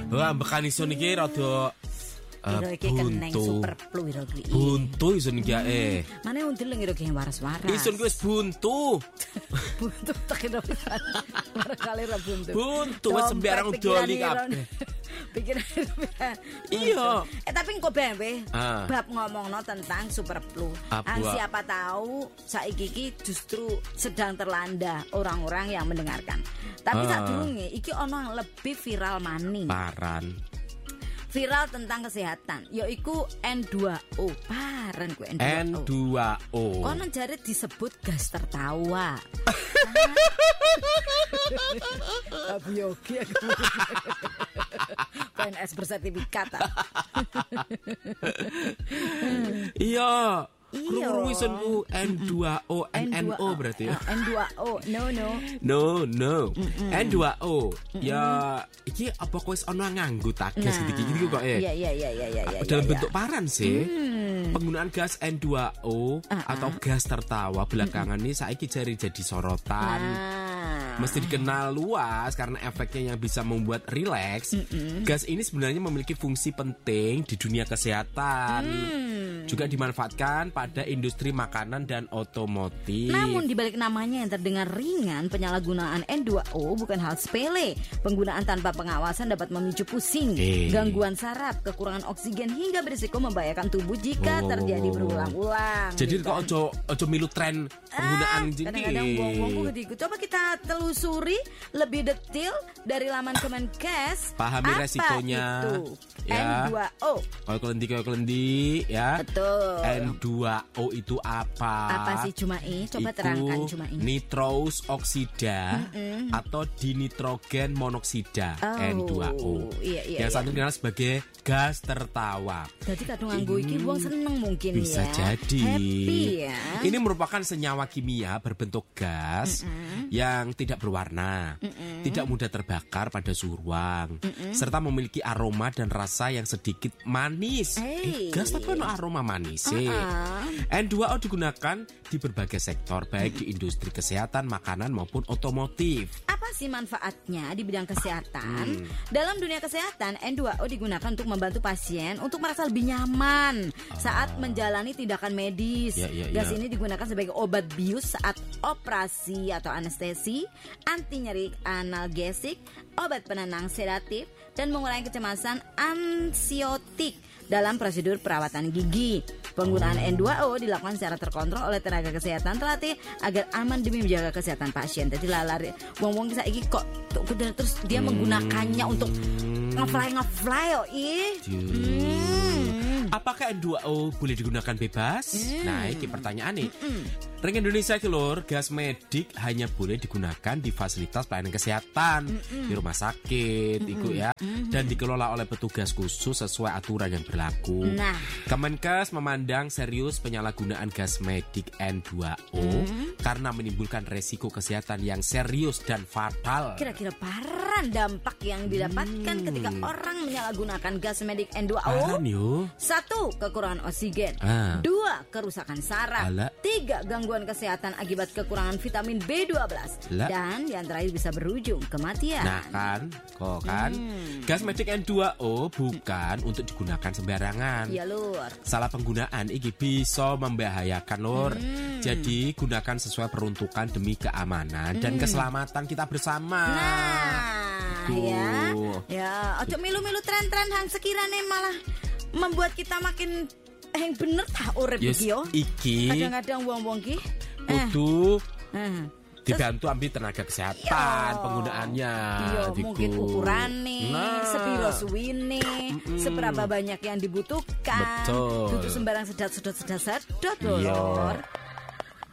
Wah, bekan isun iki rada iki keneng super flu ira kuwi. Buntu isun iki ae. Mane undil ngira ki waras-waras. Isun kuwi wis buntu. Buntu tak kira pisan. Kali ra buntu. Buntu wis sembarang doli kabeh. Pikiran. Iya. Tapi engko bae bab ngomongno tentang super flu. Siapa tahu saiki iki justru sedang terlanda orang-orang yang mendengarkan. Tapi sadurunge iki ono yang lebih viral maning. Paran. Viral tentang kesehatan yaiku N2O. Paran ku N2O. N2O. Kono jare disebut gas tertawa. Tapi yogi aku. PNS bersertifikat. Iya. Kru isunku N2O, NNO berarti ya. N2O, no. N2O. Ya, iki apa kowe wis ana nganggo gas iki kok ya. Iya. Dalam bentuk paran sih. Penggunaan gas N2O atau gas tertawa belakangan ini saiki jadi sorotan. Mesti dikenal luas karena efeknya yang bisa membuat rileks. Gas ini sebenarnya memiliki fungsi penting di dunia kesehatan. Juga dimanfaatkan pada industri makanan dan otomotif. Namun dibalik namanya yang terdengar ringan, penyalahgunaan N2O bukan hal sepele. Penggunaan tanpa pengawasan dapat memicu pusing, gangguan saraf, kekurangan oksigen hingga berisiko membahayakan tubuh jika terjadi berulang-ulang. Jadi kok ojo milu tren penggunaan ini. Kadang-kadang buang-buang gitu. Coba kita telusuri lebih detail dari laman Kemenkes. Pahami resikonya. Itu? Ya. N2O. Kalau kelendi ya. Betul. N2O itu apa? Apa sih Cumai? Coba terangkan Cumai. Nitrous oksida atau dinitrogen monoksida N2O. Iya. Yang satu dikenal sebagai gas tertawa. Jadi kadang nganggo iki wong seneng mungkin bisa ya. Jadi. Happy ya. Ini merupakan senyawa kimia berbentuk gas yang tidak berwarna, tidak mudah terbakar pada suhu ruang, serta memiliki aroma dan rasa yang sedikit manis. Gas tapi ada aroma manis. N2O digunakan di berbagai sektor, baik di industri kesehatan, makanan maupun otomotif. Apa sih manfaatnya di bidang kesehatan? Dalam dunia kesehatan, N2O digunakan untuk membantu pasien untuk merasa lebih nyaman saat menjalani tindakan medis. Gas ini digunakan sebagai obat bius saat operasi atau anestesi, anti nyeri analgesik, obat penenang sedatif, dan mengurangi kecemasan ansiotik dalam prosedur perawatan gigi. Penggunaan N2O dilakukan secara terkontrol oleh tenaga kesehatan terlatih agar aman demi menjaga kesehatan pasien. Jadi lari wong-wong saiki kok terus dia menggunakannya untuk ngefly Apakah N2O boleh digunakan bebas? Nah, ini pertanyaan nih. Ring Indonesia iki lur, gas medik hanya boleh digunakan di fasilitas pelayanan kesehatan, di rumah sakit, iku ya, dan dikelola oleh petugas khusus sesuai aturan yang berlaku. Kemenkes memandang serius penyalahgunaan gas medik N2O karena menimbulkan resiko kesehatan yang serius dan fatal. Kira-kira paran dampak yang didapatkan ketika orang menyalahgunakan gas medik N2O. Paran yo. 1. Kekurangan oksigen. 2. Kerusakan saraf. 3. Gangguan kesehatan akibat kekurangan vitamin B12. Dan yang terakhir bisa berujung kematian. Nah kan gas medik N2O bukan untuk digunakan sembarangan. Iya lur. Salah penggunaan ini bisa membahayakan lur. Jadi gunakan sesuai peruntukan demi keamanan dan keselamatan kita bersama. Ya, ojo milu-milu tren-tren hang sekiranya malah membuat kita makin yang bener tak urip iki yo. Iki kadang-kadang wong-wong ki kudu dibantu ambil tenaga kesehatan penggunaannya. Mungkin ukurane, sepiro suwine, seberapa banyak yang dibutuhkan. Betul. Dudu sembarang sedot lor.